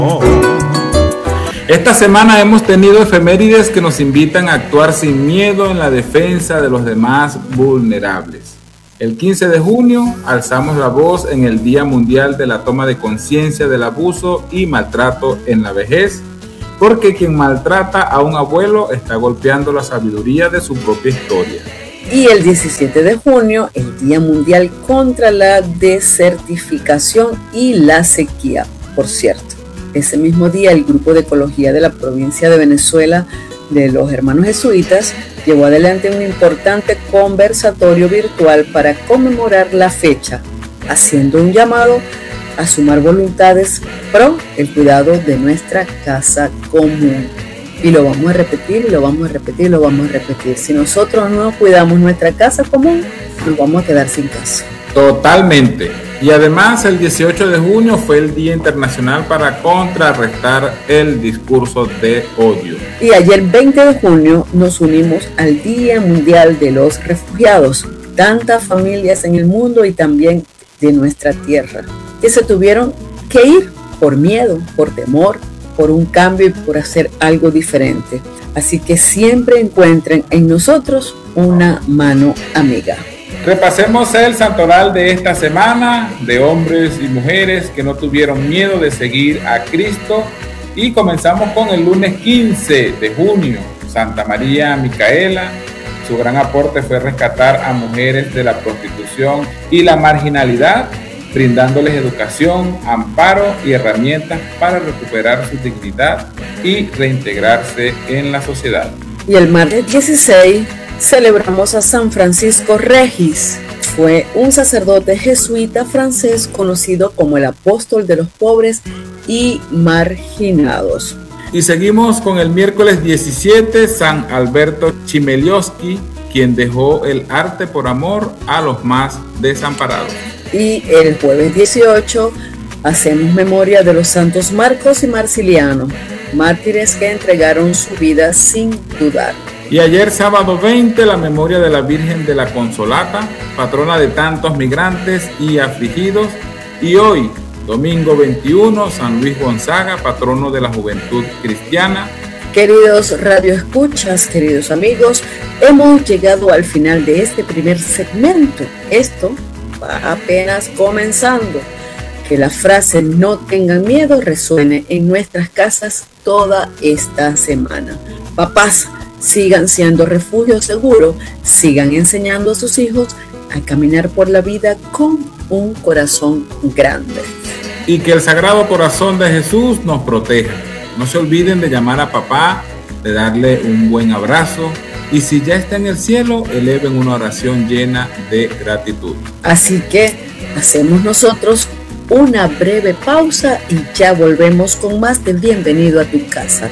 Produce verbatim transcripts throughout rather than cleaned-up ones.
Esta semana hemos tenido efemérides que nos invitan a actuar sin miedo en la defensa de los demás vulnerables. El quince de junio alzamos la voz en el Día Mundial de la Toma de Conciencia del Abuso y Maltrato en la Vejez, porque quien maltrata a un abuelo está golpeando la sabiduría de su propia historia. Y el diecisiete de junio, el Día Mundial contra la Desertificación y la Sequía. Por cierto, ese mismo día el Grupo de Ecología de la provincia de Venezuela de los Hermanos Jesuitas llevó adelante un importante conversatorio virtual para conmemorar la fecha, haciendo un llamado a sumar voluntades pro el cuidado de nuestra casa común. Y lo vamos a repetir, y lo vamos a repetir, y lo vamos a repetir. Si nosotros no cuidamos nuestra casa común, nos vamos a quedar sin casa. Totalmente. Y además el dieciocho de junio fue el Día Internacional para contrarrestar el discurso de odio. Y ayer veinte de junio nos unimos al Día Mundial de los Refugiados. Tantas familias en el mundo y también de nuestra tierra que se tuvieron que ir por miedo, por temor, por un cambio y por hacer algo diferente. Así que siempre encuentren en nosotros una mano amiga. Repasemos el santoral de esta semana de hombres y mujeres que no tuvieron miedo de seguir a Cristo, y comenzamos con el lunes quince de junio, Santa María Micaela. Su gran aporte fue rescatar a mujeres de la prostitución y la marginalidad, brindándoles educación, amparo y herramientas para recuperar su dignidad y reintegrarse en la sociedad. Y el martes dieciséis celebramos a San Francisco Regis. Fue un sacerdote jesuita francés conocido como el apóstol de los pobres y marginados. Y seguimos con el miércoles diecisiete, San Alberto Chmielowski, quien dejó el arte por amor a los más desamparados. Y el jueves dieciocho hacemos memoria de los santos Marcos y Marciliano, mártires que entregaron su vida sin dudar. Y ayer sábado veinte, la memoria de la Virgen de la Consolata, patrona de tantos migrantes y afligidos. Y hoy, domingo veintiuno, San Luis Gonzaga, patrono de la juventud cristiana. Queridos radioescuchas, queridos amigos, hemos llegado al final de este primer segmento. Esto va apenas comenzando. Que la frase "no tengan miedo" resuene en nuestras casas toda esta semana. Papás, sigan siendo refugio seguro, sigan enseñando a sus hijos a caminar por la vida con un corazón grande. Y que el Sagrado Corazón de Jesús nos proteja. No se olviden de llamar a papá, de darle un buen abrazo, y si ya está en el cielo, eleven una oración llena de gratitud. Así que hacemos nosotros una breve pausa y ya volvemos con más de Bienvenido a tu Casa.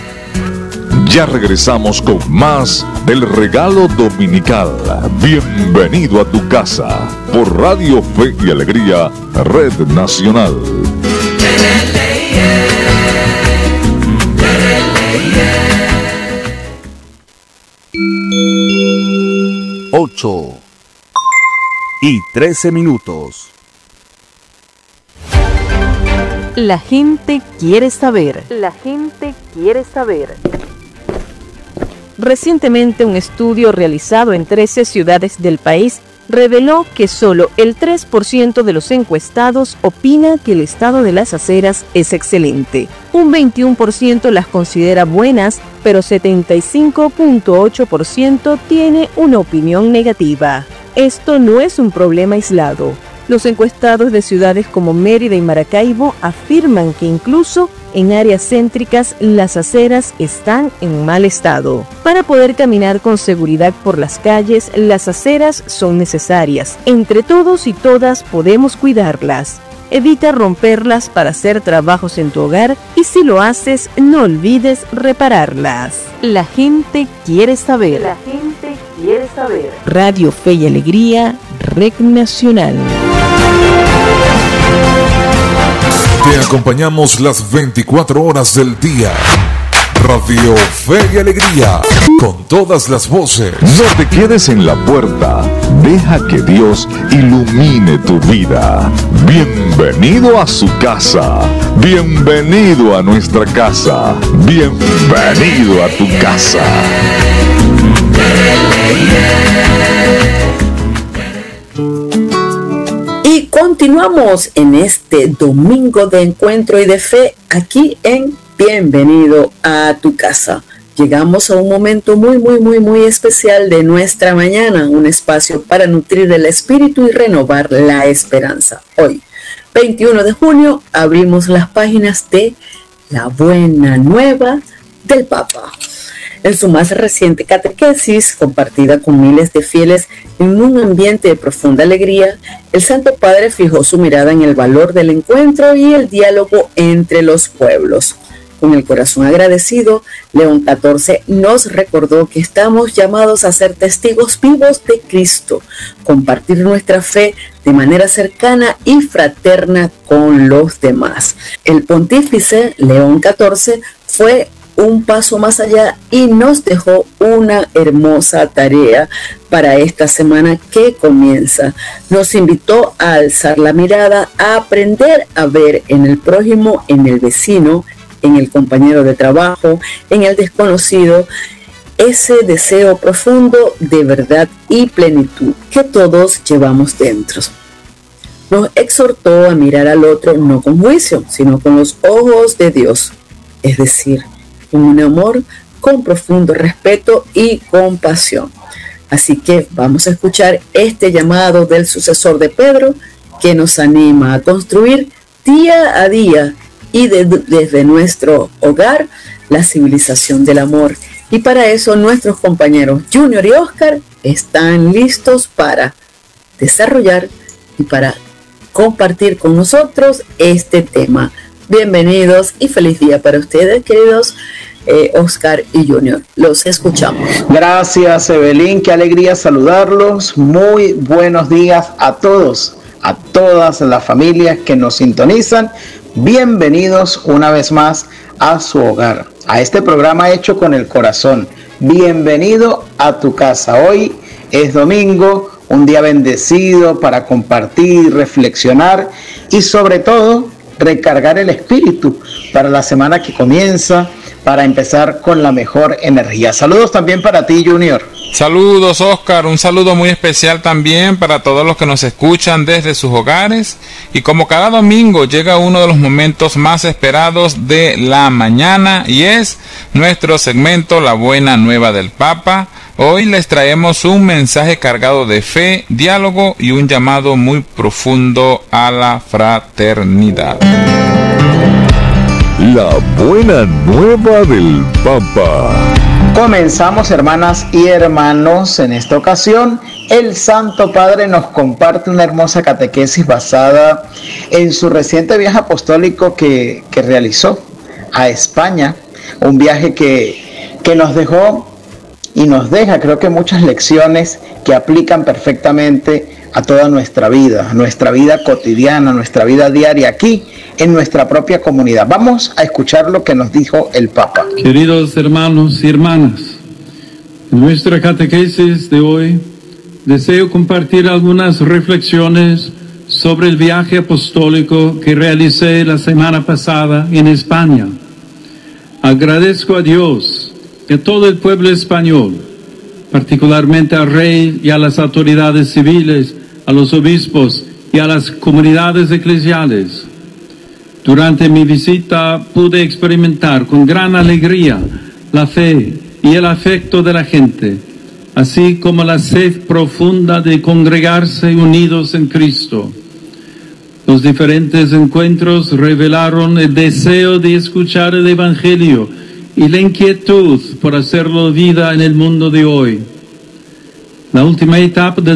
Ya regresamos con más del regalo dominical. Bienvenido a tu casa por Radio Fe y Alegría, Red Nacional. Ocho y trece minutos. La gente quiere saber. La gente quiere saber. Recientemente, un estudio realizado en trece ciudades del país reveló que solo el tres por ciento de los encuestados opina que el estado de las aceras es excelente. Un veintiuno por ciento las considera buenas, pero setenta y cinco punto ocho por ciento tiene una opinión negativa. Esto no es un problema aislado. Los encuestados de ciudades como Mérida y Maracaibo afirman que incluso en áreas céntricas las aceras están en mal estado. Para poder caminar con seguridad por las calles, las aceras son necesarias. Entre todos y todas podemos cuidarlas. Evita romperlas para hacer trabajos en tu hogar y si lo haces, no olvides repararlas. La gente quiere saber. La gente quiere saber. Radio Fe y Alegría, Red Nacional. Te acompañamos las veinticuatro horas del día. Radio Fe y Alegría, con todas las voces. No te quedes en la puerta, deja que Dios ilumine tu vida. Bienvenido a su casa, bienvenido a nuestra casa, bienvenido a tu casa. Y continuamos en este domingo de encuentro y de fe aquí en Bienvenido a tu casa. Llegamos a un momento muy, muy, muy, muy especial de nuestra mañana, un espacio para nutrir el espíritu y renovar la esperanza. Hoy, veintiuno de junio, abrimos las páginas de La Buena Nueva del Papa. En su más reciente catequesis, compartida con miles de fieles en un ambiente de profunda alegría, el Santo Padre fijó su mirada en el valor del encuentro y el diálogo entre los pueblos. Con el corazón agradecido, León catorce nos recordó que estamos llamados a ser testigos vivos de Cristo, compartir nuestra fe de manera cercana y fraterna con los demás. El pontífice León catorce fue un paso más allá y nos dejó una hermosa tarea para esta semana que comienza. Nos invitó a alzar la mirada, a aprender a ver en el prójimo, en el vecino, en el compañero de trabajo, en el desconocido, ese deseo profundo de verdad y plenitud que todos llevamos dentro. Nos exhortó a mirar al otro no con juicio, sino con los ojos de Dios, es decir, con un amor, con profundo respeto y compasión. Así que vamos a escuchar este llamado del sucesor de Pedro que nos anima a construir día a día y de, desde nuestro hogar la civilización del amor. Y para eso nuestros compañeros Junior y Oscar están listos para desarrollar y para compartir con nosotros este tema. Bienvenidos y feliz día para ustedes, queridos eh, Oscar y Junior. Los escuchamos. Gracias, Evelyn. Qué alegría saludarlos. Muy buenos días a todos, a todas las familias que nos sintonizan. Bienvenidos una vez más a su hogar, a este programa hecho con el corazón. Bienvenido a tu casa. Hoy es domingo, un día bendecido para compartir, reflexionar y sobre todo recargar el espíritu para la semana que comienza, para empezar con la mejor energía. Saludos también para ti, Junior. Saludos, Oscar, un saludo muy especial también para todos los que nos escuchan desde sus hogares. Y como cada domingo llega uno de los momentos más esperados de la mañana y es nuestro segmento La Buena Nueva del Papa. Hoy les traemos un mensaje cargado de fe, diálogo y un llamado muy profundo a la fraternidad. La Buena Nueva del Papa. Comenzamos, hermanas y hermanos. En esta ocasión, el Santo Padre nos comparte una hermosa catequesis basada en su reciente viaje apostólico que, que realizó a España. Un viaje que, que nos dejó y nos deja, creo que muchas lecciones que aplican perfectamente a toda nuestra vida, a nuestra vida cotidiana, a nuestra vida diaria aquí en nuestra propia comunidad. Vamos a escuchar lo que nos dijo el Papa. Queridos hermanos y hermanas, en nuestra catequesis de hoy deseo compartir algunas reflexiones sobre el viaje apostólico que realicé la semana pasada en España. Agradezco a Dios y a todo el pueblo español, particularmente al rey y a las autoridades civiles, a los obispos y a las comunidades eclesiales. Durante mi visita pude experimentar con gran alegría la fe y el afecto de la gente, así como la sed profunda de congregarse unidos en Cristo. Los diferentes encuentros revelaron el deseo de escuchar el Evangelio y la inquietud por hacerlo vida en el mundo de hoy. La última etapa del